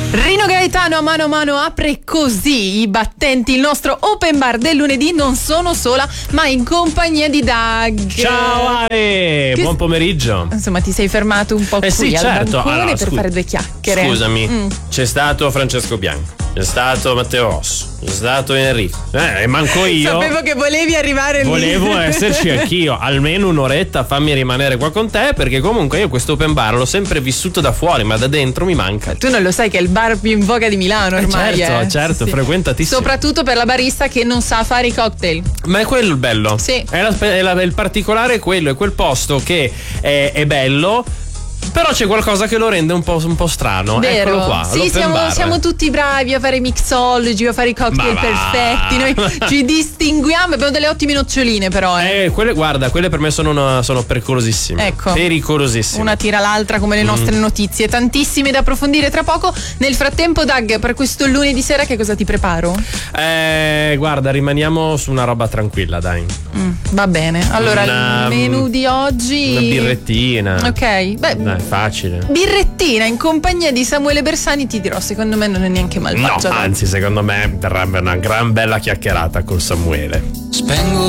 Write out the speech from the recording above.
Rino Gaetano a mano apre così i battenti. Il nostro open bar del lunedì, non sono sola ma in compagnia di Doug. Ciao Ale, buon pomeriggio. Insomma, ti sei fermato un po' qui sì, al certo. bancone per fare due chiacchiere. Scusami, c'è stato Francesco Bianco, c'è stato Matteo Rosso, c'è stato Enrico, e manco io. Sapevo che volevi arrivare lì. Volevo esserci anch'io, almeno un'oretta fammi rimanere qua con te, perché comunque io questo open bar l'ho sempre vissuto da fuori, ma da dentro mi manca. Tu non lo sai che è il bar più in voga di Milano ormai. Certo, sì. frequentatissimo. Soprattutto per la barista che non sa fare i cocktail. Ma è quello il bello. Sì. Il particolare è quello, è quel posto che è bello, però c'è qualcosa che lo rende un po' strano. Vero? Eccolo qua. Sì, siamo tutti bravi a fare i mixology, a fare i cocktail perfetti. Noi ci distinguiamo, abbiamo delle ottime noccioline, però. Quelle per me sono pericolosissime. Ecco. Pericolosissime. Una tira l'altra come le nostre notizie. Tantissime da approfondire tra poco. Nel frattempo, Doug, per questo lunedì sera che cosa ti preparo? Guarda, rimaniamo su una roba tranquilla, dai. Va bene. Allora, il menù di oggi. Una birrettina. Ok. Beh, dai, facile. Birrettina in compagnia di Samuele Bersani, ti dirò, secondo me non è neanche malvagia. No, anzi, secondo me verrebbe una gran bella chiacchierata con Samuele. Spengo